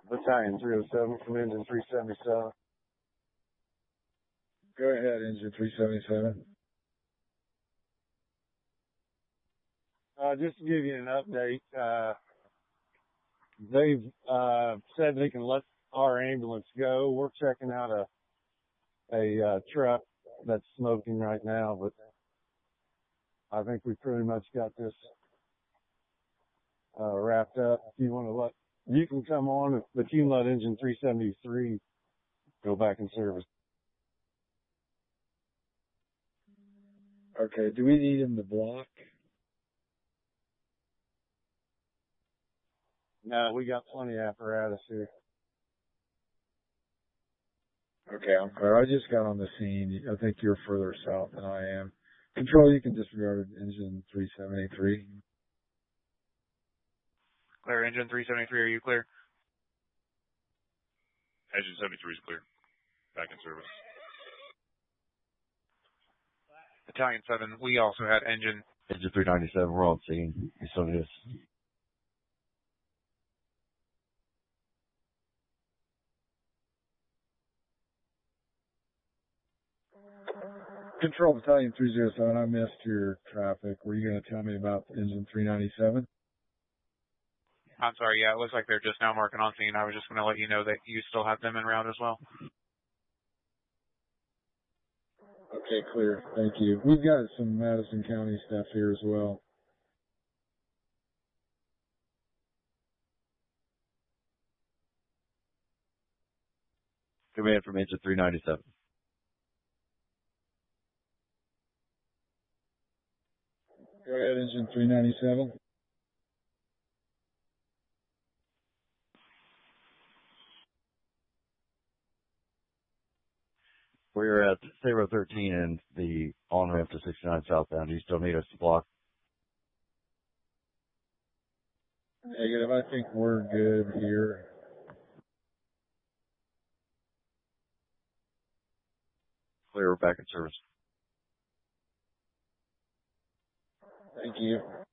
Battalion 307 from engine 377. Go ahead, engine 377. Just to give you an update, they've said they can let our ambulance go. We're checking out a truck that's smoking right now, but I think we pretty much got this wrapped up. If you want to you can come on, but you can let engine 373 go back in service. Okay, do we need him to block? No, we got plenty of apparatus here. Okay, I'm clear. I just got on the scene. I think you're further south than I am. Control, you can disregard engine 373. Clear, engine 373, are you clear? Engine 73 is clear. Back in service. Battalion 7, we also had engine 397, we're on scene. You still need us. Control, Battalion 307, I missed your traffic. Were you going to tell me about engine 397? I'm sorry, yeah, it looks like they're just now marking on scene. I was just going to let you know that you still have them en route as well. Okay, clear. Thank you. We've got some Madison County stuff here as well. Command from engine 397. Go ahead, engine 397. We're at 013 and the on-ramp to 69 southbound. Do you still need us to block? Negative. I think we're good here. Clear, we're back in service. Thank you.